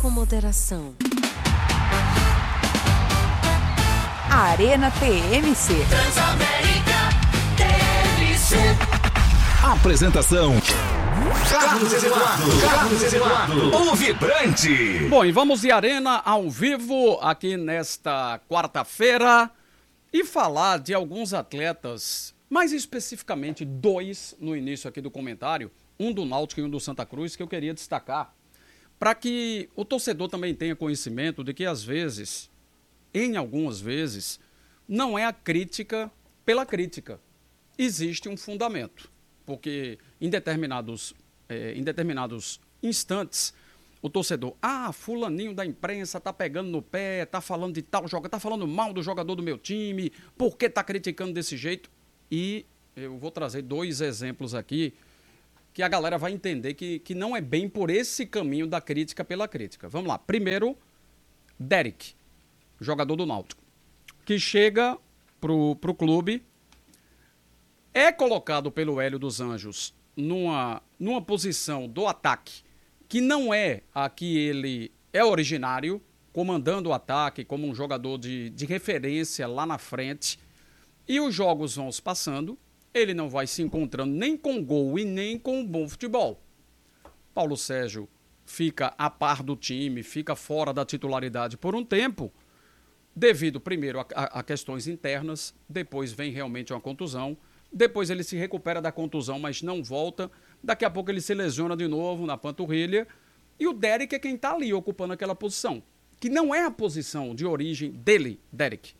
com moderação. Arena TMC. Transamérica TMC. Apresentação: Carlos Eduardo, o Vibrante. Bom, e vamos de Arena ao vivo aqui nesta quarta-feira e falar de alguns atletas, mais especificamente dois no início aqui do comentário, um do Náutico e um do Santa Cruz, que eu queria destacar, para que o torcedor também tenha conhecimento de que às vezes, em algumas vezes, não é a crítica pela crítica. Existe um fundamento, porque em determinados instantes, o torcedor, fulaninho da imprensa tá pegando no pé, tá falando de tal jogador, tá falando mal do jogador do meu time, por que tá criticando desse jeito? E eu vou trazer dois exemplos aqui, que a galera vai entender que não é bem por esse caminho da crítica pela crítica. Vamos lá. Primeiro, Derek, jogador do Náutico, que chega pro clube, é colocado pelo Hélio dos Anjos numa posição do ataque que não é a que ele é originário, comandando o ataque como um jogador de referência lá na frente, e os jogos vão se passando, ele não vai se encontrando nem com gol e nem com bom futebol. Paulo Sérgio fica a par do time, fica fora da titularidade por um tempo, devido primeiro a questões internas, depois vem realmente uma contusão, depois ele se recupera da contusão, mas não volta, daqui a pouco ele se lesiona de novo na panturrilha, e o Derek é quem está ali ocupando aquela posição, que não é a posição de origem dele, Derek.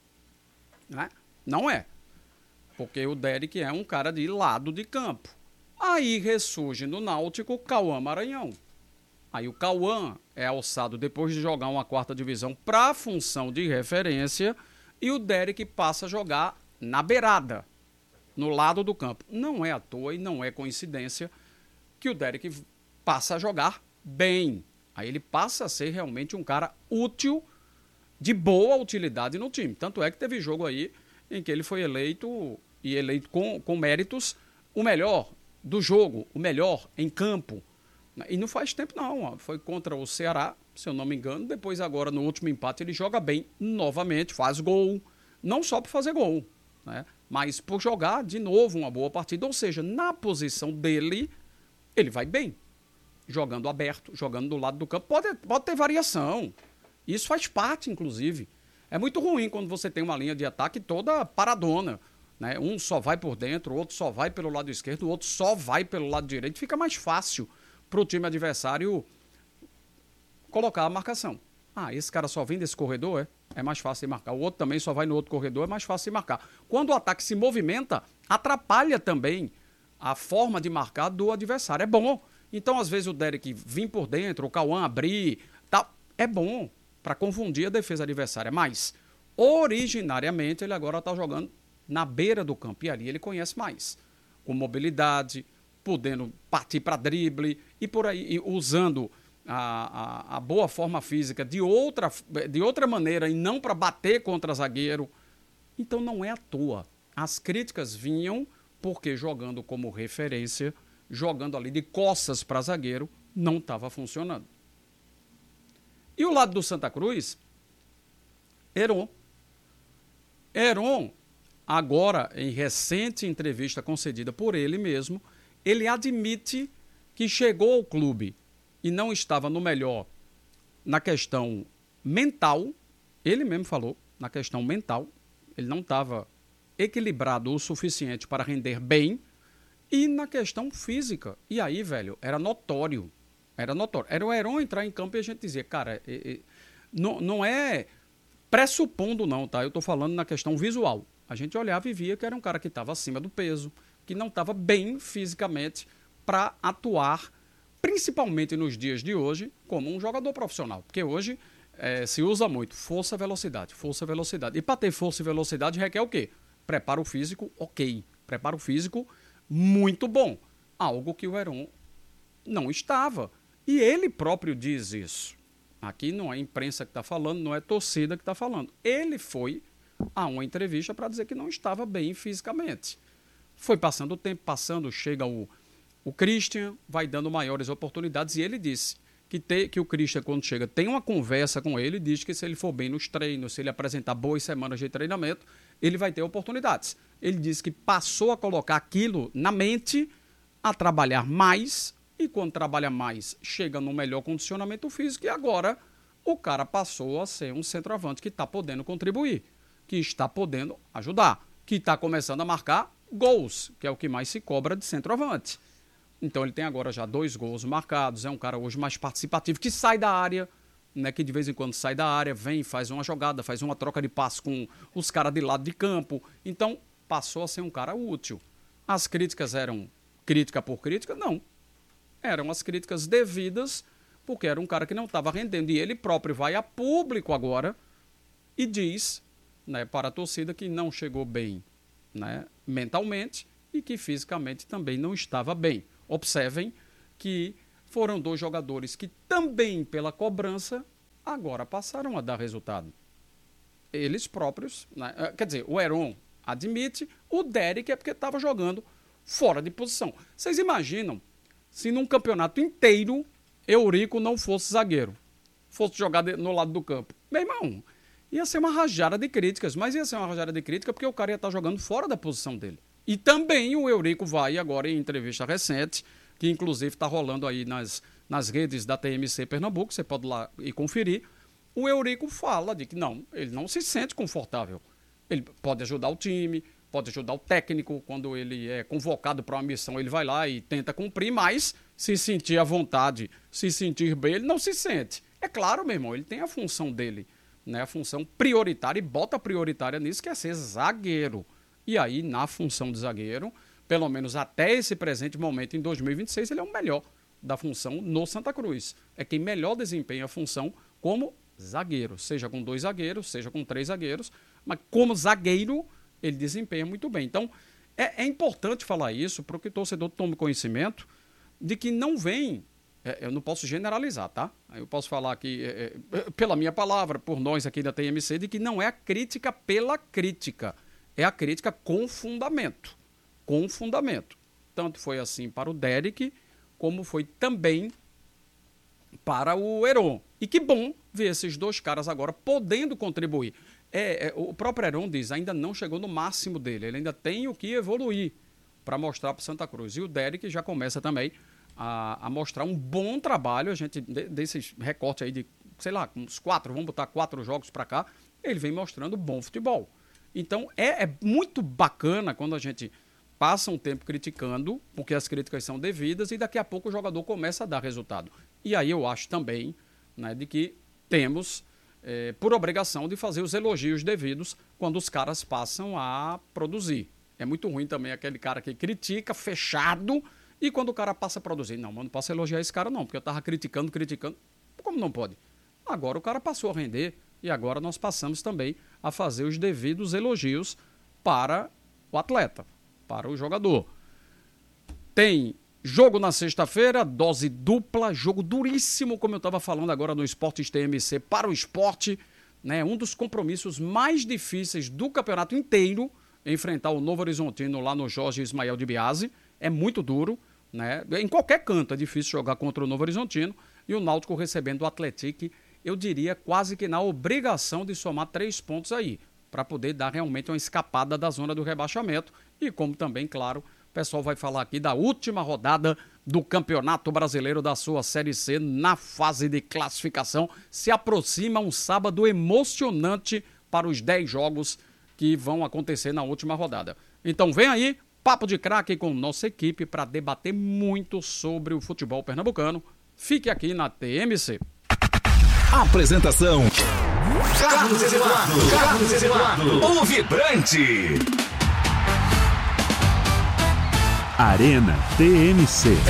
Não é. Porque o Derek é um cara de lado de campo. Aí ressurge no Náutico Cauã Maranhão. Aí o Cauã é alçado depois de jogar uma quarta divisão para a função de referência e o Derek passa a jogar na beirada, no lado do campo. Não é à toa e não é coincidência que o Derek passa a jogar bem. Aí ele passa a ser realmente um cara útil, de boa utilidade no time. Tanto é que teve jogo aí em que ele foi eleito com méritos, o melhor do jogo, o melhor em campo. E não faz tempo não, foi contra o Ceará, se eu não me engano, depois agora no último empate ele joga bem novamente, faz gol, não só por fazer gol, né? Mas por jogar de novo uma boa partida, ou seja, na posição dele, ele vai bem, jogando aberto, jogando do lado do campo, pode ter variação, isso faz parte inclusive. É muito ruim quando você tem uma linha de ataque toda paradona, né? Um só vai por dentro, o outro só vai pelo lado esquerdo, o outro só vai pelo lado direito. Fica mais fácil para o time adversário colocar a marcação. Esse cara só vem desse corredor, é mais fácil de marcar. O outro também só vai no outro corredor, é mais fácil de marcar. Quando o ataque se movimenta, atrapalha também a forma de marcar do adversário. É bom. Então, às vezes, o Derek vir por dentro, o Cauã abrir, é bom para confundir a defesa adversária, mas originariamente ele agora está jogando na beira do campo e ali ele conhece mais, com mobilidade, podendo partir para drible e por aí, usando a boa forma física de outra maneira e não para bater contra zagueiro. Então não é à toa. As críticas vinham porque jogando como referência, jogando ali de costas para zagueiro, não estava funcionando. E o lado do Santa Cruz, Heron, agora, em recente entrevista concedida por ele mesmo, ele admite que chegou ao clube e não estava no melhor na questão mental, ele mesmo falou, na questão mental, ele não estava equilibrado o suficiente para render bem, e na questão física. E aí, velho, era notório. Era o Heron entrar em campo e a gente dizia, cara, não é pressupondo não, tá? Eu tô falando na questão visual. A gente olhava e via que era um cara que estava acima do peso, que não estava bem fisicamente para atuar, principalmente nos dias de hoje, como um jogador profissional. Porque hoje se usa muito força, velocidade. E para ter força e velocidade requer o quê? Preparo físico, ok. Preparo físico muito bom. Algo que o Heron não estava. E ele próprio diz isso. Aqui não é a imprensa que está falando, não é a torcida que está falando. Ele foi a uma entrevista para dizer que não estava bem fisicamente. Foi passando o tempo, chega o Christian, vai dando maiores oportunidades, e ele disse que o Christian, quando chega, tem uma conversa com ele e diz que se ele for bem nos treinos, se ele apresentar boas semanas de treinamento, ele vai ter oportunidades. Ele disse que passou a colocar aquilo na mente, a trabalhar mais, e quando trabalha mais, chega no melhor condicionamento físico, e agora o cara passou a ser um centroavante que está podendo contribuir, que está podendo ajudar, que está começando a marcar gols, que é o que mais se cobra de centroavante. Então ele tem agora já 2 gols marcados, é um cara hoje mais participativo, que sai da área, né, que de vez em quando sai da área, vem, faz uma jogada, faz uma troca de passe com os caras de lado de campo. Então passou a ser um cara útil. As críticas eram crítica por crítica? Não. Eram as críticas devidas, porque era um cara que não estava rendendo. E ele próprio vai a público agora e diz, né, para a torcida que não chegou bem, né, mentalmente e que fisicamente também não estava bem. Observem que foram 2 jogadores que também pela cobrança agora passaram a dar resultado. Eles próprios, né? Quer dizer, o Heron admite, o Derek é porque estava jogando fora de posição. Vocês imaginam se num campeonato inteiro Eurico não fosse zagueiro, fosse jogar no lado do campo? Meu irmão, ia ser uma rajada de críticas, mas ia ser uma rajada de crítica porque o cara ia estar jogando fora da posição dele. E também o Eurico vai agora em entrevista recente, que inclusive está rolando aí nas redes da TMC Pernambuco, você pode ir lá e conferir, o Eurico fala de que não, ele não se sente confortável. Ele pode ajudar o time, pode ajudar o técnico, quando ele é convocado para uma missão, ele vai lá e tenta cumprir, mas se sentir à vontade, se sentir bem, ele não se sente. É claro, meu irmão, ele tem a função dele, né, a função prioritária, e bota prioritária nisso, que é ser zagueiro. E aí, na função de zagueiro, pelo menos até esse presente momento, em 2026, ele é o melhor da função no Santa Cruz. É quem melhor desempenha a função como zagueiro, seja com 2 zagueiros, seja com 3 zagueiros, mas como zagueiro, ele desempenha muito bem. Então, é importante falar isso para que o torcedor tome conhecimento de que não vem, eu não posso generalizar, tá? Eu posso falar aqui, pela minha palavra, por nós aqui da TMC, de que não é a crítica pela crítica, é a crítica com fundamento. Com fundamento. Tanto foi assim para o Derek, como foi também para o Heron. E que bom ver esses 2 caras agora podendo contribuir. O próprio Heron diz, ainda não chegou no máximo dele, ele ainda tem o que evoluir para mostrar para o Santa Cruz. E o Derek já começa também a mostrar um bom trabalho, a gente, desses recortes aí de, sei lá, uns 4, vamos botar 4 jogos para cá, ele vem mostrando bom futebol. Então é muito bacana quando a gente passa um tempo criticando, porque as críticas são devidas, e daqui a pouco o jogador começa a dar resultado. E aí eu acho também, né, de que temos, por obrigação, de fazer os elogios devidos quando os caras passam a produzir. É muito ruim também aquele cara que critica, fechado, e quando o cara passa a produzir. Não, mas não posso elogiar esse cara não, porque eu estava criticando. Como não pode? Agora o cara passou a render, e agora nós passamos também a fazer os devidos elogios para o atleta, para o jogador. Tem jogo na sexta-feira, dose dupla, jogo duríssimo, como eu estava falando agora no Esportes TMC para o esporte, né? Um dos compromissos mais difíceis do campeonato inteiro, enfrentar o Novo Horizontino lá no Jorge Ismael de Biase. É muito duro, né? Em qualquer canto é difícil jogar contra o Novo Horizontino, e o Náutico recebendo o Atlético, eu diria quase que na obrigação de somar 3 pontos aí, para poder dar realmente uma escapada da zona do rebaixamento. E como também, claro, o pessoal vai falar aqui da última rodada do Campeonato Brasileiro da sua Série C na fase de classificação. Se aproxima um sábado emocionante para os 10 jogos que vão acontecer na última rodada. Então vem aí, Papo de Craque com nossa equipe para debater muito sobre o futebol pernambucano. Fique aqui na TMC. Apresentação: Carlos Eduardo, o vibrante. Arena TMC.